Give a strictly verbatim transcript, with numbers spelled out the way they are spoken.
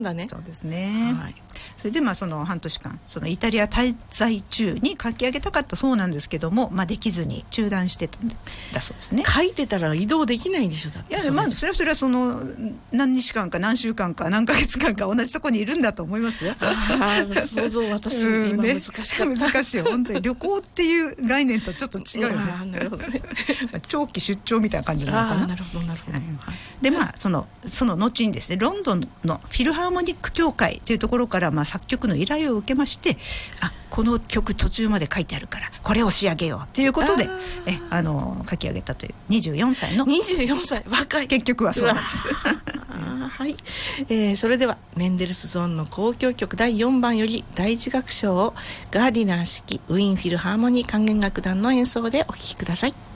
だね。 そうですね、 はい、 それでまあその半年間そのイタリア滞在中に書き上げたかったそうなんですけども、まあ、できずに中断してたんだそうですね。 書いてたら移動できないでしょ。だっていやまあそれはそれはその何日間か何週間か何ヶ月間か同じとこにいるんだと思いますよ。 あ想像私、うん、今難しかった、ね、 難しい本当に旅行っていう概念とちょっと違うよね。 あなるほどね長期出張みたいな感じなのかな。 あなるほどなるほど、はい、 でまあそのその後にですねロンドンのフィルハーモニック協会というところから、まあ、作曲の依頼を受けまして、あこの曲途中まで書いてあるからこれを仕上げようということでえあの書き上げたというにじゅうよんさいのにじゅうよんさい若い。 結局はそうなんですはい、えー、それではメンデルスゾーンの交響曲だいよんばんより第一楽章をガーディナー式ウィーンフィルハーモニー管弦楽団の演奏でお聴きください。